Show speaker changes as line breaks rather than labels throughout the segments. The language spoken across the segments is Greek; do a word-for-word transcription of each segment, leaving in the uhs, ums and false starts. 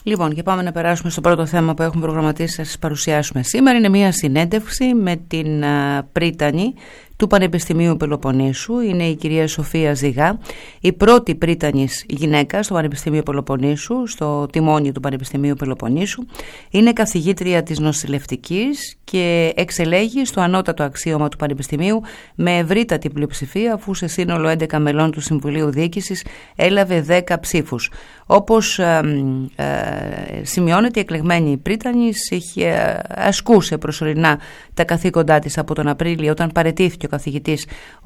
Λοιπόν, και πάμε να περάσουμε στο πρώτο θέμα που έχουμε προγραμματίσει να σας παρουσιάσουμε σήμερα. Είναι μια συνέντευξη με την uh, πρίτανη του Πανεπιστημίου Πελοποννήσου. Είναι η κυρία Σοφία Ζυγά, η πρώτη πρίτανης γυναίκα στο Πανεπιστήμιο Πελοποννήσου, στο τιμόνι του Πανεπιστημίου Πελοποννήσου. Είναι καθηγήτρια της νοσηλευτικής και εξελέγει στο ανώτατο αξίωμα του Πανεπιστημίου με ευρύτατη πλειοψηφία, αφού σε σύνολο έντεκα μελών του Συμβουλίου Διοίκησης έλαβε δέκα ψήφους. Όπως ε, ε, σημειώνεται, η εκλεγμένη πρίτανης είχε, ασκούσε προσωρινά τα καθήκοντά της από τον Απρίλιο, όταν παραιτήθηκε ο καθηγητής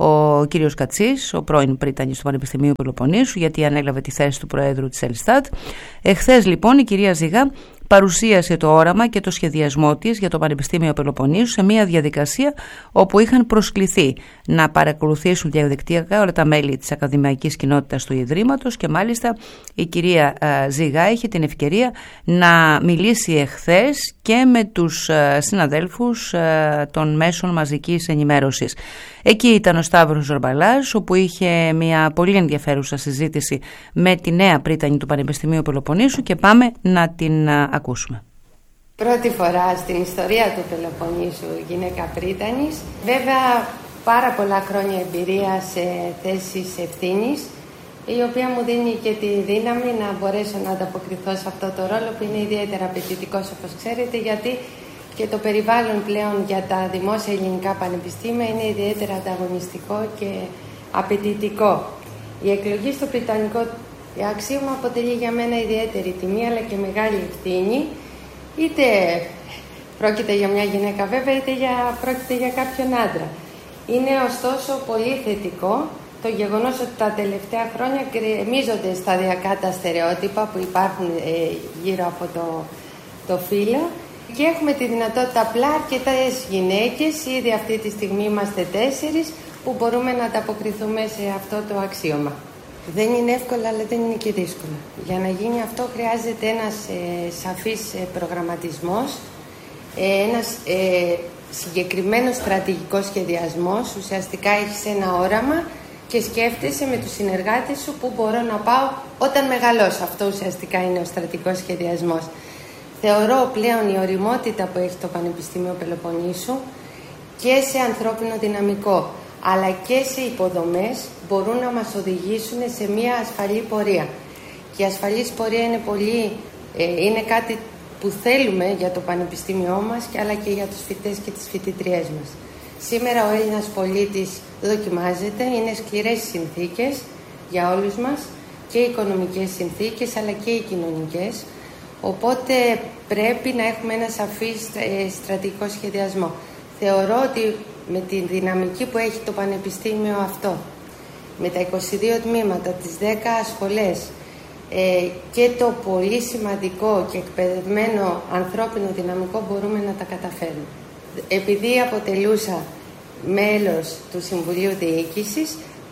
ο κύριος Κατσής, ο πρώην πρίτανης του Πανεπιστημίου Πελοποννήσου, γιατί ανέλαβε τη θέση του Προέδρου της Ελστάτ. Εχθές λοιπόν η κυρία Ζυγά παρουσίασε το όραμα και το σχεδιασμό της για το Πανεπιστήμιο Πελοποννήσου σε μια διαδικασία όπου είχαν προσκληθεί να παρακολουθήσουν διαδικτυακά όλα τα μέλη της ακαδημαϊκής κοινότητας του Ιδρύματος, και μάλιστα η κυρία Ζυγά είχε την ευκαιρία να μιλήσει εχθές και με τους συναδέλφους των μέσων μαζικής ενημέρωσης. Εκεί ήταν ο Σταύρος Ζορμπαλάς, όπου είχε μια πολύ ενδιαφέρουσα συζήτηση με τη νέα πρίτανη του Πανεπιστημίου Πελοποννήσου, και πάμε να την ακούσουμε.
Πρώτη φορά στην ιστορία του Πελοποννήσου γυναίκα πρίτανης. Βέβαια πάρα πολλά χρόνια εμπειρία σε θέσεις ευθύνης, η οποία μου δίνει και τη δύναμη να μπορέσω να ανταποκριθώ σε αυτό το ρόλο, που είναι ιδιαίτερα απαιτητικός, όπως ξέρετε, γιατί και το περιβάλλον πλέον για τα δημόσια ελληνικά πανεπιστήμια είναι ιδιαίτερα ανταγωνιστικό και απαιτητικό. Η εκλογή στο πριτανικό αξίωμα αποτελεί για μένα ιδιαίτερη τιμή, αλλά και μεγάλη ευθύνη, είτε πρόκειται για μια γυναίκα βέβαια, είτε για, πρόκειται για κάποιον άντρα. Είναι ωστόσο πολύ θετικό το γεγονός ότι τα τελευταία χρόνια γκρεμίζονται σταδιακά τα στερεότυπα που υπάρχουν ε, γύρω από το, το φύλο, και έχουμε τη δυνατότητα απλά αρκετές γυναίκες, ήδη αυτή τη στιγμή είμαστε τέσσερις, που μπορούμε να ανταποκριθούμε σε αυτό το αξίωμα. Δεν είναι εύκολο, αλλά δεν είναι και δύσκολο. Για να γίνει αυτό χρειάζεται ένας ε, σαφής ε, προγραμματισμός, ε, ένας ε, συγκεκριμένος στρατηγικός σχεδιασμός. Ουσιαστικά έχεις ένα όραμα και σκέφτεσαι με τους συνεργάτες σου πού μπορώ να πάω όταν μεγαλώσω. Αυτό ουσιαστικά είναι ο στρατηγικός σχεδιασμός. Θεωρώ πλέον η οριμότητα που έχει το Πανεπιστήμιο Πελοποννήσου και σε ανθρώπινο δυναμικό, αλλά και σε υποδομές, μπορούν να μας οδηγήσουν σε μια ασφαλή πορεία. Και η ασφαλής πορεία είναι, πολύ, ε, είναι κάτι που θέλουμε για το Πανεπιστήμιό μας, αλλά και για τους φοιτητές και τις φοιτητριές μας. Σήμερα ο Έλληνας πολίτης δοκιμάζεται, είναι σκληρές συνθήκες για όλους μας, και οι οικονομικές συνθήκες, αλλά και οι κοινωνικές. Οπότε πρέπει να έχουμε ένα σαφή στρατηγικό σχεδιασμό. Θεωρώ ότι με τη δυναμική που έχει το Πανεπιστήμιο αυτό, με τα είκοσι δύο τμήματα, τις δέκα σχολές ε, και το πολύ σημαντικό και εκπαιδευμένο ανθρώπινο δυναμικό, μπορούμε να τα καταφέρουμε. Επειδή αποτελούσα μέλος του Συμβουλίου Διοίκησης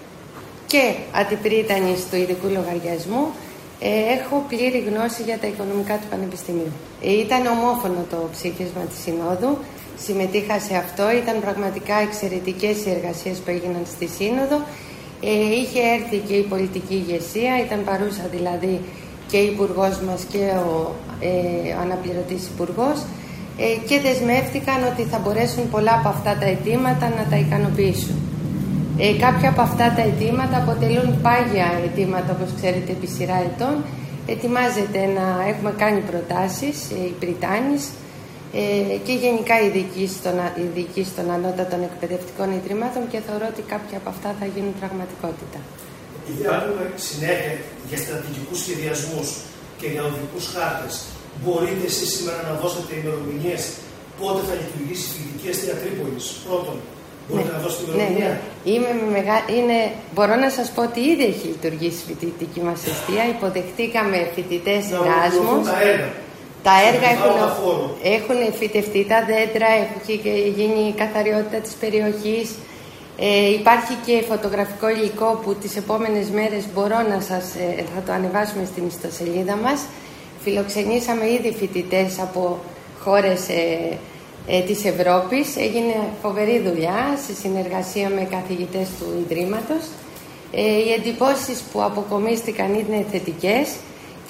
και αντιπρίτανης του ειδικού λογαριασμού, έχω πλήρη γνώση για τα οικονομικά του Πανεπιστημίου. Ήταν ομόφωνο το ψήφισμα της Συνόδου, συμμετείχα σε αυτό, ήταν πραγματικά εξαιρετικές οι εργασίες που έγιναν στη Σύνοδο. Ε, είχε έρθει και η πολιτική ηγεσία, ήταν παρούσα δηλαδή και η υπουργός μας και ο ε, αναπληρωτής υπουργός, ε, και δεσμεύτηκαν ότι θα μπορέσουν πολλά από αυτά τα αιτήματα να τα ικανοποιήσουν. Ε, κάποια από αυτά τα αιτήματα αποτελούν πάγια αιτήματα, όπως ξέρετε, επί σειρά ετών. Ετοιμάζεται να έχουμε κάνει προτάσεις, ε, οι πριτάνης ε, και γενικά οι ειδικοί στον ανώτατων εκπαιδευτικών ιδρυμάτων, και θεωρώ ότι κάποια από αυτά θα γίνουν πραγματικότητα.
Υπάρχουν συνέχεια για στρατηγικούς σχεδιασμούς και για οδικούς χάρτες. Μπορείτε εσείς σήμερα να δώσετε ημερομηνίες πότε θα λειτουργήσει η φοιτητική αστεία Τρίπολης, πρώτον? Μπορείτε ναι, να δώσετε ημερομηνία? Ναι, ναι. Είμαι μεγα... είναι... Μπορώ να σας πω ότι ήδη έχει λειτουργήσει η φοιτητική μας αστεία. Υποδεχτήκαμε φοιτητές Εράσμους. Τα έργα, τα έργα έχουν... έχουν φυτευτεί τα δέντρα, έχει γίνει η καθαριότητα της περιοχής. Ε, υπάρχει και φωτογραφικό υλικό που τις επόμενες μέρες μπορώ να σας... Ε, θα το ανεβάσουμε στην ιστοσελίδα μας. Φιλοξενήσαμε ήδη φοιτητές από χώρες ε, ε, της Ευρώπης. Έγινε φοβερή δουλειά σε συνεργασία με καθηγητές του Ιδρύματος. Ε, οι εντυπώσεις που αποκομίστηκαν είναι θετικές,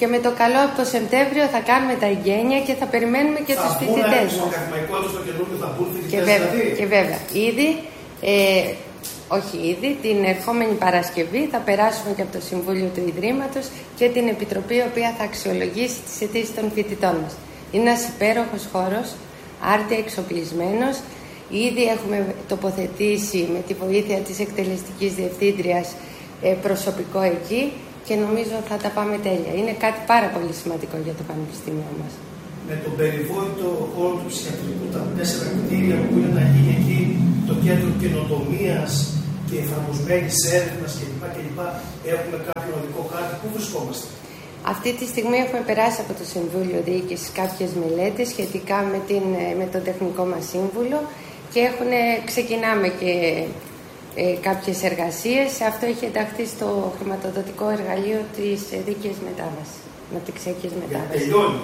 και με το καλό από το Σεπτέμβριο θα κάνουμε τα εγγένεια και θα περιμένουμε και
θα
τους φοιτητές
μας. Στο ακαδημαϊκό του, στο καινούργιο θα μπουν φοιτητές δηλαδή.
Και βέβαια, ήδη, ε, όχι ήδη, την ερχόμενη Παρασκευή θα περάσουμε και από το Συμβούλιο του Ιδρύματος και την Επιτροπή η οποία θα αξιολογήσει τις αιτήσεις των φοιτητών μας. Είναι ένας υπέροχος χώρος, άρτια εξοπλισμένος. Ήδη έχουμε τοποθετήσει με τη βοήθεια της εκτελεστικής διευθύντριας προσωπικό εκεί και νομίζω θα τα πάμε τέλεια. Είναι κάτι πάρα πολύ σημαντικό για το Πανεπιστήμιο μας.
Με τον περιβόητο χώρο του ψυχιατρικού, τα τέσσερα κτίρια που είναι να γίνει εκεί το κέντρο καινοτομίας και εφαρμοσμένης έρευνας κλπ. κλπ. Έχουμε κάποιο οδικό χάρτη. Πού βρισκόμαστε?
Αυτή τη στιγμή έχουμε περάσει από το Συμβούλιο Διοίκησης κάποιες μελέτες σχετικά με, την, με τον τεχνικό μας σύμβουλο και έχουν, ξεκινάμε και ε, κάποιες εργασίες. Αυτό έχει ενταχθεί στο χρηματοδοτικό εργαλείο της δίκαιης μετάβασης, αναπτυξιακής μετάβασης.
Τελειώνει.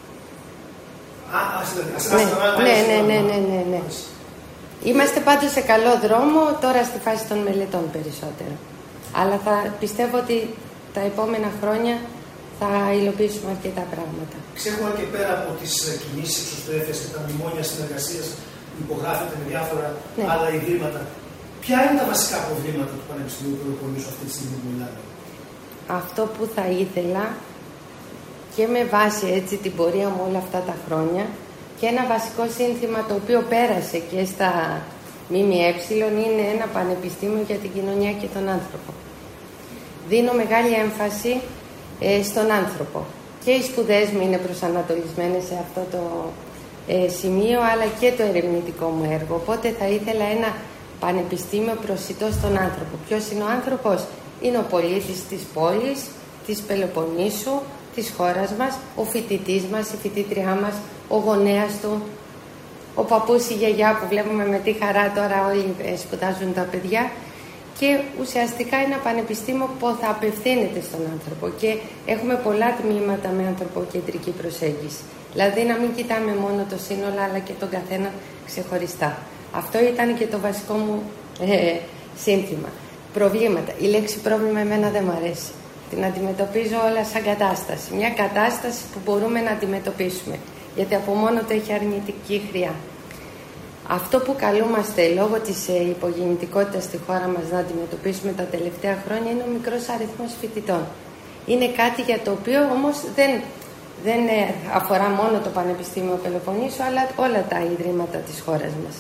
Α, ας, ας, ας,
ναι, ναι, ναι, ναι, ναι, ναι. Είμαστε πάντως σε καλό δρόμο, τώρα στη φάση των μελετών περισσότερο. Αλλά θα πιστεύω ότι τα επόμενα χρόνια θα υλοποιήσουμε αρκετά πράγματα.
Ξέχωρα και πέρα από τις κινήσεις εξωστρέφειας και τα μνημόνια συνεργασίας που υπογράφεται με διάφορα ναι. άλλα ιδρύματα, ποια είναι τα βασικά προβλήματα του Πανεπιστημίου Πελοποννήσου αυτή τη στιγμή που μιλάμε?
Αυτό που θα ήθελα και με βάση έτσι την πορεία μου όλα αυτά τα χρόνια και ένα βασικό σύνθημα το οποίο πέρασε και στα ΜΜΕ είναι ένα πανεπιστήμιο για την κοινωνία και τον άνθρωπο. Δίνω μεγάλη έμφαση ε, στον άνθρωπο. Και οι σπουδές μου είναι προσανατολισμένες σε αυτό το ε, σημείο, αλλά και το ερευνητικό μου έργο. Οπότε θα ήθελα ένα πανεπιστήμιο προσιτό στον άνθρωπο. Ποιος είναι ο άνθρωπος? Είναι ο πολίτης της πόλης, της Πελοποννήσου, της χώρας μας, ο φοιτητής μας, η φοιτήτριά μας, ο γονέας του, ο παππούς, η γιαγιά που βλέπουμε με τι χαρά τώρα όλοι σπουδάζουν τα παιδιά. Και ουσιαστικά είναι ένα πανεπιστήμιο που θα απευθύνεται στον άνθρωπο και έχουμε πολλά τμήματα με ανθρωποκεντρική προσέγγιση. Δηλαδή να μην κοιτάμε μόνο το σύνολο αλλά και τον καθένα ξεχωριστά. Αυτό ήταν και το βασικό μου ε, σύνθημα. Προβλήματα. Η λέξη πρόβλημα εμένα δεν μου αρέσει. Την αντιμετωπίζω όλα σαν κατάσταση. Μια κατάσταση που μπορούμε να αντιμετωπίσουμε. Γιατί από μόνο το έχει αρνητική χρειά. Αυτό που καλούμαστε λόγω της υπογεννητικότητας στη χώρα μας να αντιμετωπίσουμε τα τελευταία χρόνια είναι ο μικρός αριθμός φοιτητών. Είναι κάτι για το οποίο όμως δεν, δεν αφορά μόνο το Πανεπιστήμιο Πελοποννήσου, αλλά όλα τα ιδρύματα της χώρας μας.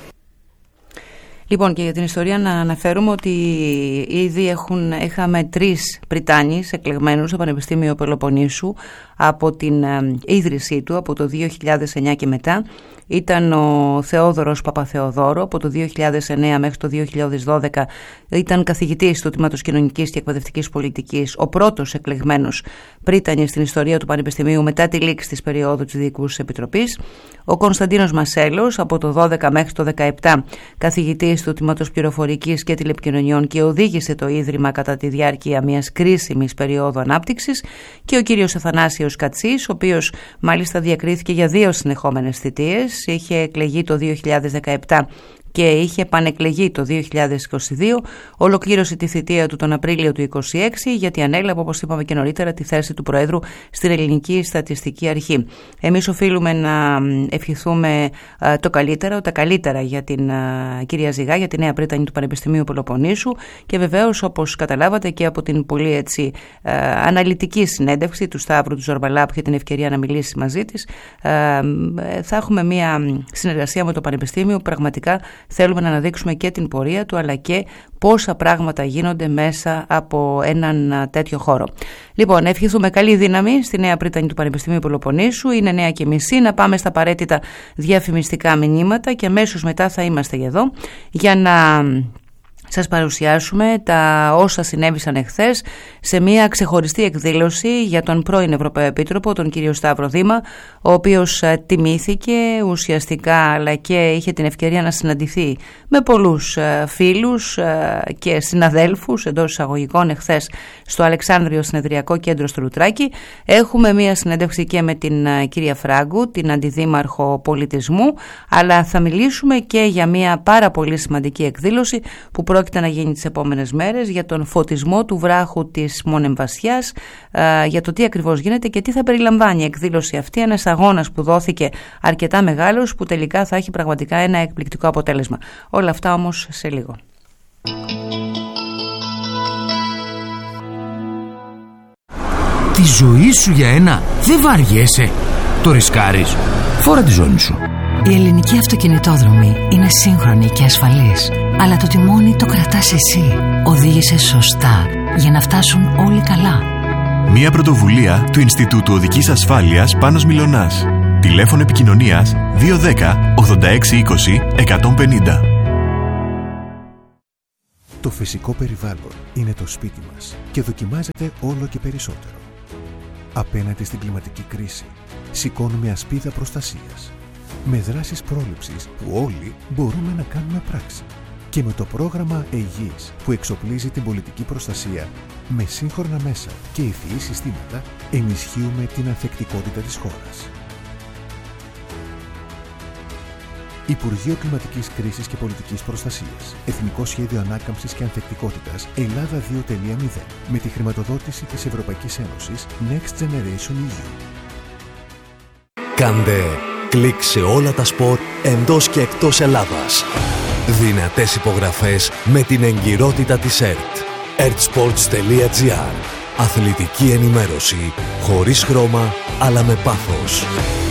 Λοιπόν, και για την ιστορία να αναφέρουμε ότι ήδη έχουν, είχαμε τρεις Πριτάνης εκλεγμένους στο Πανεπιστήμιο Πελοποννήσου από την ε, ίδρυσή του από το δύο χιλιάδες εννιά και μετά. Ήταν ο Θεόδωρος Παπαθεοδόρο, από το δύο χιλιάδες εννιά μέχρι το δύο χιλιάδες δώδεκα ήταν καθηγητής του Τμήματος Κοινωνικής και Εκπαιδευτικής Πολιτικής, ο πρώτος εκλεγμένος πρίτανης στην ιστορία του Πανεπιστημίου μετά τη λήξη της περίοδου της Διοικούσης Επιτροπής. Ο Κωνσταντίνος Μασέλος, από το δώδεκα μέχρι το δεκαεπτά καθηγητής του Τμήματος Πληροφορικής και Τηλεπικοινωνιών και οδήγησε το Ίδρυμα κατά τη διάρκεια μιας κρίσιμης περίοδου ανάπτυξης. Και ο κύριος Αθανάσιος Κατσής, ο οποίος μάλιστα διακρίθηκε για δύο συνεχόμενες θητείες. Είχε εκλεγεί το δύο χιλιάδες δεκαεπτά και είχε επανεκλεγεί το δύο χιλιάδες είκοσι δύο, ολοκλήρωσε τη θητεία του τον Απρίλιο του είκοσι έξι, γιατί ανέλαβε, όπως είπαμε και νωρίτερα, τη θέση του Προέδρου στην Ελληνική Στατιστική Αρχή. Εμείς οφείλουμε να ευχηθούμε α, το καλύτερα, τα καλύτερα για την α, κυρία Ζυγά, για τη νέα πρίτανη του Πανεπιστημίου Πελοποννήσου και βεβαίως, όπως καταλάβατε και από την πολύ έτσι α, αναλυτική συνέντευξη του Σταύρου του Ζορβαλά που είχε την ευκαιρία να μιλήσει μαζί της, α, θα έχουμε μια συνεργασία με το Πανεπιστήμιο που πραγματικά θέλουμε να αναδείξουμε και την πορεία του αλλά και πόσα πράγματα γίνονται μέσα από έναν τέτοιο χώρο. Λοιπόν, ευχηθούμε καλή δύναμη στη νέα πρίτανη του Πανεπιστημίου Πελοποννήσου. Είναι νέα και μισή, να πάμε στα απαραίτητα διαφημιστικά μηνύματα και αμέσως μετά θα είμαστε εδώ για να σας παρουσιάσουμε τα όσα συνέβησαν εχθές σε μια ξεχωριστή εκδήλωση για τον πρώην Ευρωπαίο Επίτροπο, τον κύριο Σταύρο Δήμα, ο οποίος τιμήθηκε ουσιαστικά αλλά και είχε την ευκαιρία να συναντηθεί με πολλούς φίλους και συναδέλφους εντός εισαγωγικών εχθές στο Αλεξάνδριο Συνεδριακό Κέντρο στο Λουτράκι. Έχουμε μια συνέντευξη και με την κυρία Φράγκου, την Αντιδήμαρχο Πολιτισμού, αλλά θα μιλήσουμε και για μια πάρα πολύ σημαντική εκδήλωση που πρόκειται πρόκειται να γίνει τις επόμενες μέρες, για τον φωτισμό του βράχου της Μονεμβασιάς, για το τι ακριβώς γίνεται και τι θα περιλαμβάνει η εκδήλωση αυτή, ένας αγώνας που δόθηκε αρκετά μεγάλος, που τελικά θα έχει πραγματικά ένα εκπληκτικό αποτέλεσμα. Όλα αυτά όμως σε λίγο.
Τη ζωή σου για ένα δεν βαριέσαι? Το ρισκάρεις? Φόρα τη ζώνη σου.
Η ελληνική αυτοκινητόδρομη είναι σύγχρονη και ασφαλής, αλλά το τιμόνι το κρατάς εσύ. Οδήγησε σωστά για να φτάσουν όλοι καλά.
Μια πρωτοβουλία του Ινστιτούτου Οδικής Ασφάλειας Πάνος Μιλωνάς. Τηλέφωνο επικοινωνίας δύο ένα μηδέν ογδόντα έξι είκοσι εκατόν πενήντα.
Το φυσικό περιβάλλον είναι το σπίτι μας και δοκιμάζεται όλο και περισσότερο. Απέναντι στην κλιματική κρίση, σηκώνουμε ασπίδα προστασίας, με δράσεις πρόληψης που όλοι μπορούμε να κάνουμε πράξη. Και με το πρόγραμμα ΕΙΓΙΣ που εξοπλίζει την πολιτική προστασία με σύγχρονα μέσα και ευφυή συστήματα, ενισχύουμε την ανθεκτικότητα της χώρας. Υπουργείο Κλιματικής Κρίσης και Πολιτικής Προστασίας. Εθνικό Σχέδιο Ανάκαμψης και Ανθεκτικότητας Ελλάδα δύο τελεία μηδέν. Με τη χρηματοδότηση της Ευρωπαϊκής Ένωσης Next Generation ι γιου.
Κάντε κλικ σε όλα τα σπορ εντός και εκτός Ελλάδας. Δυνατές υπογραφές με την εγκυρότητα της ΕΡΤ. ερτ-σπορτς τελεία τζι άρ. Αθλητική ενημέρωση χωρίς χρώμα αλλά με πάθος.